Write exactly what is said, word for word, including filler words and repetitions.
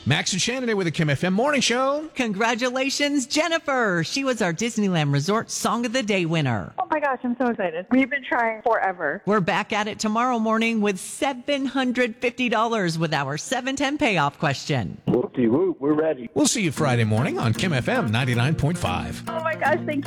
Max and Shannon with the Kim F M Morning Show. Congratulations, Jennifer. She was our Disneyland Resort Song of the Day winner. Oh my gosh, I'm so excited. We've been trying forever. We're back at it tomorrow morning with seven hundred fifty dollars with our seven ten payoff question. Whoop-de-whoop, we're ready. We'll see you Friday morning on Kim F M ninety-nine point five. Oh my gosh, thank you.